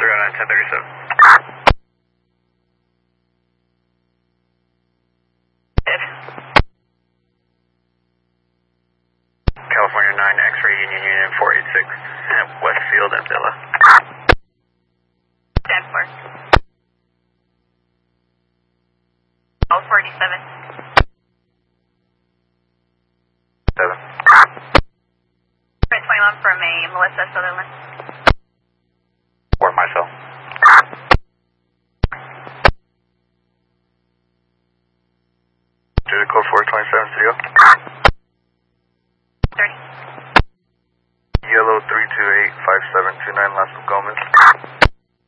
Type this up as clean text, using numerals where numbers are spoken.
309 1037. California 9 X-ray Union Union 486 at Westfield and Villa. 10-4. All 47. 7. Print 21 from a Melissa Sutherland. Or myself. Do the code 427 3